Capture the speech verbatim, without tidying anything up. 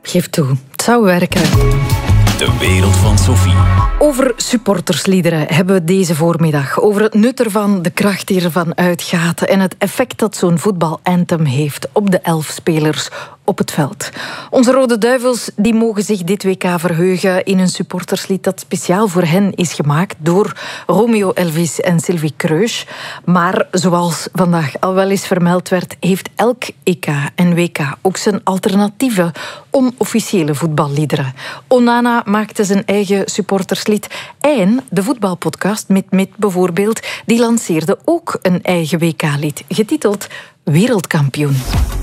Geef toe, het zou werken. De wereld van Sophie. Over supportersliederen hebben we deze voormiddag. Over het nut ervan, de kracht die ervan uitgaat en het effect dat zo'n voetbalanthem heeft op de elf spelers op het veld. Onze Rode Duivels die mogen zich dit W K verheugen in een supporterslied dat speciaal voor hen is gemaakt door Romeo Elvis en Sylvie Kreusch. Maar zoals vandaag al wel eens vermeld werd, heeft elk E K en W K ook zijn alternatieve, onofficiële voetballiederen. Onana maakte zijn eigen supporterslied en de voetbalpodcast Mit Mit bijvoorbeeld, die lanceerde ook een eigen W K-lied, getiteld Wereldkampioen.